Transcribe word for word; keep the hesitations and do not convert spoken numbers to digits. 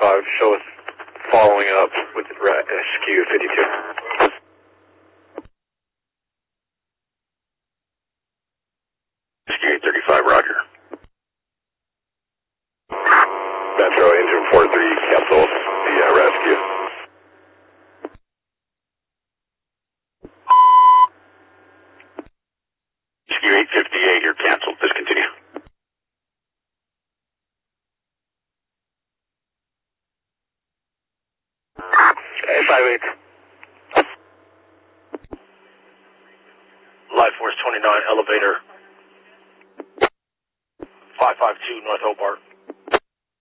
five, show us following up with rescue fifty-two. Rescue eight thirty-five, roger. Metro engine four three, cancel the uh, rescue. Rescue eight fifty-eight, you're canceled. Discontinue. eight five eight. Life Force twenty-nine, elevator five five two, North Hobart.